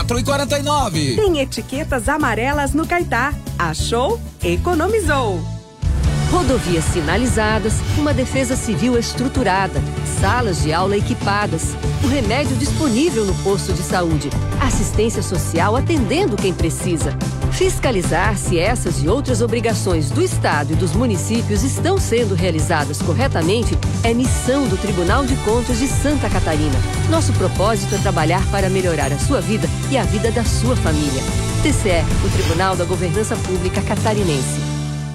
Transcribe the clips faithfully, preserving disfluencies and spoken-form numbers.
quatro e quarenta e nove. Tem etiquetas amarelas no Caetá. Achou? Economizou. Rodovias sinalizadas, uma defesa civil estruturada, salas de aula equipadas, o remédio disponível no posto de saúde, assistência social atendendo quem precisa. Fiscalizar se essas e outras obrigações do Estado e dos municípios estão sendo realizadas corretamente é missão do Tribunal de Contas de Santa Catarina. Nosso propósito é trabalhar para melhorar a sua vida e a vida da sua família. T C E, o Tribunal da Governança Pública Catarinense.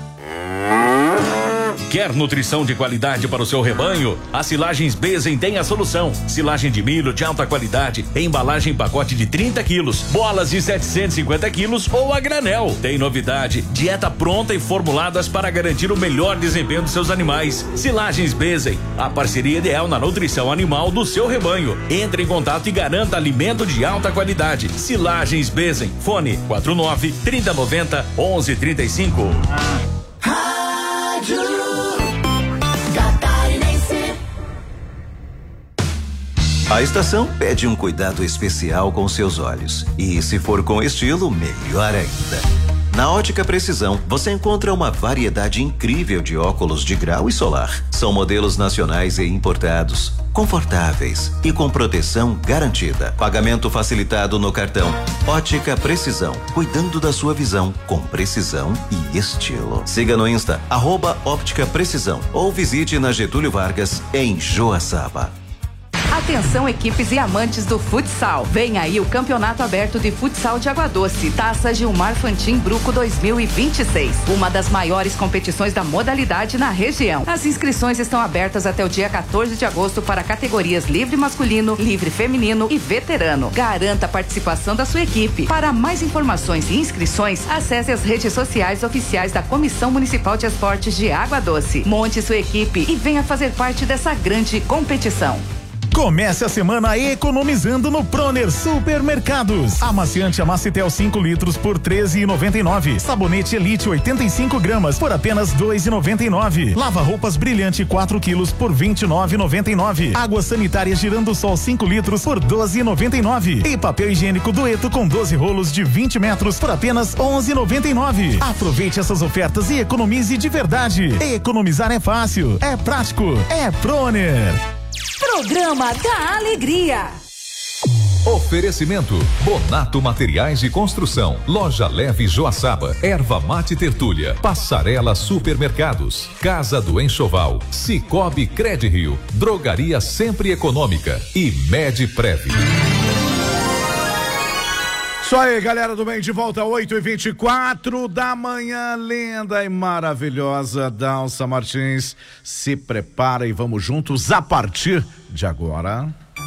Quer nutrição de qualidade para o seu rebanho? A Silagens Bezen tem a solução. Silagem de milho de alta qualidade, embalagem em pacote de trinta quilos, bolas de setecentos e cinquenta quilos ou a granel. Tem novidade, dieta pronta e formuladas para garantir o melhor desempenho dos seus animais. Silagens Bezen, a parceria ideal na nutrição animal do seu rebanho. Entre em contato e garanta alimento de alta qualidade. Silagens Bezen, fone quatro nove, trinta, noventa, onze, trinta e cinco. Rádio A estação pede um cuidado especial com seus olhos. E se for com estilo, melhor ainda. Na Ótica Precisão, você encontra uma variedade incrível de óculos de grau e solar. São modelos nacionais e importados, confortáveis e com proteção garantida. Pagamento facilitado no cartão. Ótica Precisão, cuidando da sua visão com precisão e estilo. Siga no Insta, arroba Óptica Precisão, ou visite na Getúlio Vargas, em Joaçaba. Atenção, equipes e amantes do futsal. Vem aí o Campeonato Aberto de Futsal de Água Doce, Taça Gilmar Fantin Bruco dois mil e vinte e seis. Uma das maiores competições da modalidade na região. As inscrições estão abertas até o dia quatorze de agosto para categorias livre masculino, livre feminino e veterano. Garanta a participação da sua equipe. Para mais informações e inscrições, acesse as redes sociais oficiais da Comissão Municipal de Esportes de Água Doce. Monte sua equipe e venha fazer parte dessa grande competição. Comece a semana economizando no Proner Supermercados. Amaciante Amacitel cinco litros por treze reais e noventa e nove centavos. Sabonete Elite oitenta e cinco gramas por apenas dois reais e noventa e nove centavos. Lava roupas Brilhante quatro quilos por vinte e nove reais e noventa e nove centavos. Água sanitária Girando Sol cinco litros por doze reais e noventa e nove centavos. E papel higiênico Dueto com doze rolos de vinte metros por apenas onze reais e noventa e nove centavos. Aproveite essas ofertas e economize de verdade. Economizar é fácil, é prático, é Proner. Programa da Alegria. Oferecimento Bonato Materiais de Construção, Loja Leve Joaçaba, Erva Mate Tertúlia, Passarela Supermercados, Casa do Enxoval, Cicobi Credrio, Drogaria Sempre Econômica e Medprev. Isso aí, galera do bem, de volta, oito e vinte e quatro da manhã, linda e maravilhosa Dalsa Martins. Se prepara e vamos juntos a partir de agora.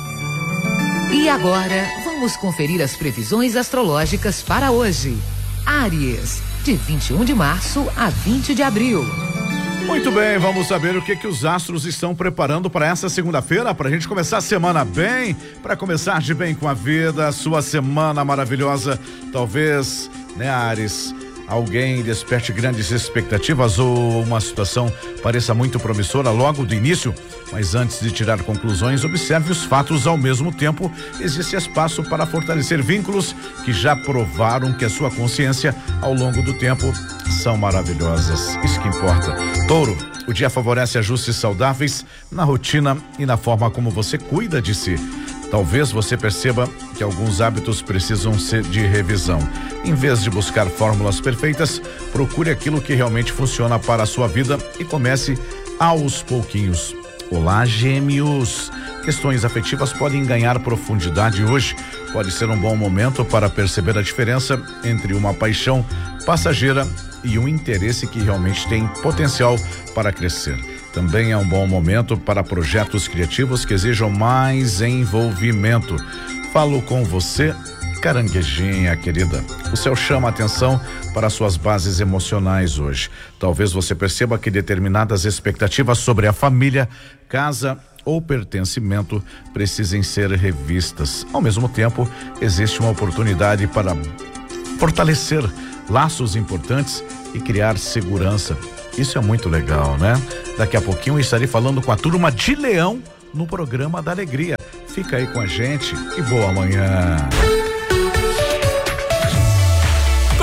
E agora, vamos conferir as previsões astrológicas para hoje. Áries, de vinte e um de março a vinte de abril. Muito bem, vamos saber o que que os astros estão preparando para essa segunda-feira, para a gente começar a semana bem, para começar de bem com a vida, sua semana maravilhosa. Talvez, né, Áries, alguém desperte grandes expectativas ou uma situação pareça muito promissora logo do início, mas antes de tirar conclusões, observe os fatos ao mesmo tempo. Existe espaço para fortalecer vínculos que já provaram que a sua consciência ao longo do tempo são maravilhosas. Isso que importa. Touro, o dia favorece ajustes saudáveis na rotina e na forma como você cuida de si. Talvez você perceba que alguns hábitos precisam ser de revisão. Em vez de buscar fórmulas perfeitas, procure aquilo que realmente funciona para a sua vida e comece aos pouquinhos. Olá, Gêmeos. Questões afetivas podem ganhar profundidade hoje. Pode ser um bom momento para perceber a diferença entre uma paixão passageira e um interesse que realmente tem potencial para crescer. Também é um bom momento para projetos criativos que exijam mais envolvimento. Falo com você, caranguejinha querida. O céu chama a atenção para suas bases emocionais hoje. Talvez você perceba que determinadas expectativas sobre a família, casa ou pertencimento precisem ser revistas. Ao mesmo tempo, existe uma oportunidade para fortalecer laços importantes e criar segurança. Isso é muito legal, né? Daqui a pouquinho eu estarei falando com a turma de Leão no programa da Alegria. Fica aí com a gente e boa manhã.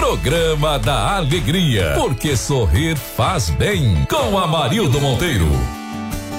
Programa da Alegria, porque sorrir faz bem. Com Amarildo Monteiro.